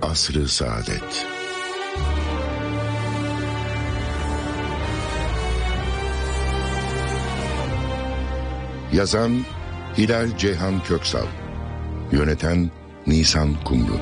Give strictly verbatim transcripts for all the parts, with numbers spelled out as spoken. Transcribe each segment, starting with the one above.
Asr-ı Saadet. Yazan Hilal Ceyhan Köksal, yöneten Nisan Kumru.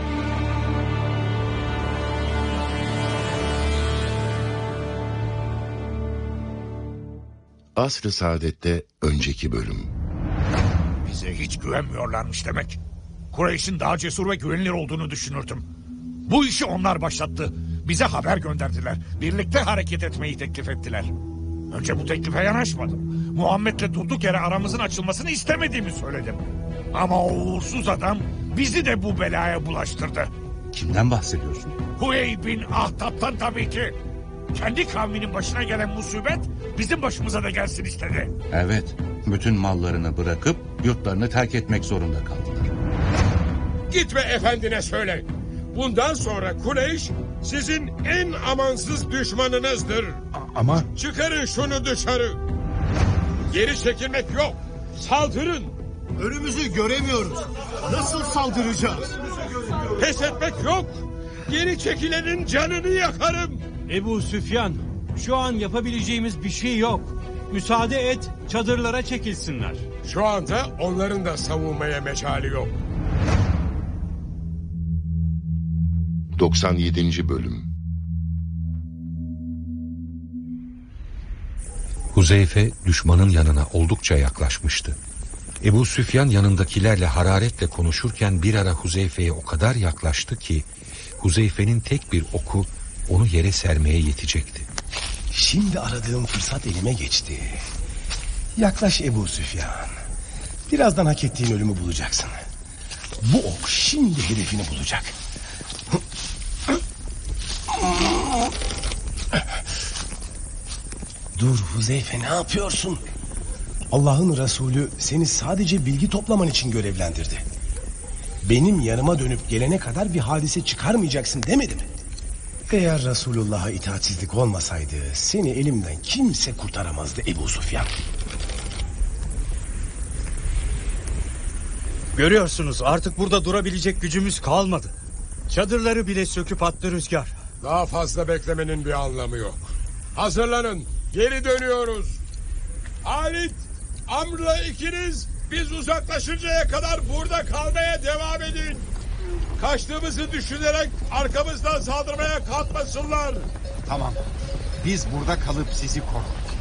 Asr-ı Saadet'te önceki bölüm. Bize hiç güvenmiyorlarmış demek. Kureyş'in daha cesur ve güvenilir olduğunu düşünürdüm. Bu işi onlar başlattı. Bize haber gönderdiler. Birlikte hareket etmeyi teklif ettiler. Önce bu teklife yanaşmadım. Muhammed'le durduk yere aramızın açılmasını istemediğimi söyledim. Ama o uğursuz adam bizi de bu belaya bulaştırdı. Kimden bahsediyorsun? Huyey bin Ahtab'tan tabii ki. Kendi kavminin başına gelen musibet bizim başımıza da gelsin istedi. Evet, bütün mallarını bırakıp yurtlarını terk etmek zorunda kaldılar. Git ve efendine söyle. Bundan sonra Kureyş sizin en amansız düşmanınızdır. A- ama... Çıkarın şunu dışarı. Geri çekilmek yok. Saldırın. Önümüzü göremiyoruz. Nasıl saldıracağız? Pes etmek yok. Geri çekilenin canını yakarım. Ebu Süfyan, şu an yapabileceğimiz bir şey yok. Müsaade et, çadırlara çekilsinler. Şu anda onların da savunmaya mecali yok. doksan yedinci bölüm. Huzeyfe düşmanın yanına oldukça yaklaşmıştı. Ebu Süfyan yanındakilerle hararetle konuşurken bir ara Huzeyfe'ye o kadar yaklaştı ki Huzeyfe'nin tek bir oku onu yere sermeye yetecekti. Şimdi aradığım fırsat elime geçti. Yaklaş Ebu Süfyan. Birazdan hak ettiğin ölümü bulacaksın. Bu ok şimdi hedefini bulacak. Dur Huzeyfe, ne yapıyorsun? Allah'ın Resulü seni sadece bilgi toplaman için görevlendirdi. Benim yanıma dönüp gelene kadar bir hadise çıkarmayacaksın demedi mi? Eğer Resulullah'a itaatsizlik olmasaydı seni elimden kimse kurtaramazdı Ebu Süfyan. Görüyorsunuz, artık burada durabilecek gücümüz kalmadı. Çadırları bile söküp attı rüzgar. Daha fazla beklemenin bir anlamı yok. Hazırlanın. Geri dönüyoruz. Halit, Amr'la ikiniz biz uzaklaşıncaya kadar burada kalmaya devam edin. Kaçtığımızı düşünerek arkamızdan saldırmaya kalkmasınlar. Tamam. Biz burada kalıp sizi koruruz.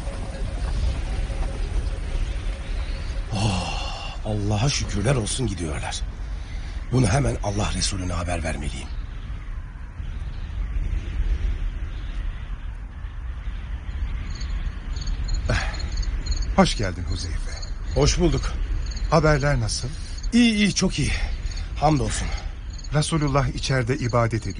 Oh, Allah'a şükürler olsun gidiyorlar. Bunu hemen Allah Resulüne haber vermeliyim. Hoş geldin Huzeyfe. Hoş bulduk. Haberler nasıl? İyi iyi, çok iyi. Hamdolsun. Resulullah içeride ibadet ediyor.